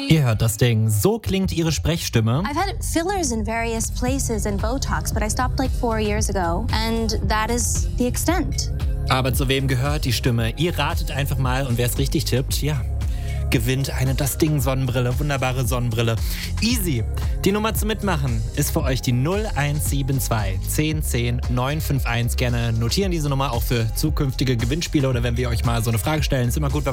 Ihr hört das Ding. So klingt ihre Sprechstimme. I've had fillers in various places and Botox, but I stopped like 4 years ago. And that is the extent. Aber zu wem gehört die Stimme? Ihr ratet einfach mal und wer es richtig tippt, ja, gewinnt eine Das Ding Sonnenbrille, wunderbare Sonnenbrille. Easy. Die Nummer zum Mitmachen ist für euch die 0172 10 10 951. Gerne notieren diese Nummer auch für zukünftige Gewinnspiele oder wenn wir euch mal so eine Frage stellen. Ist immer gut, wenn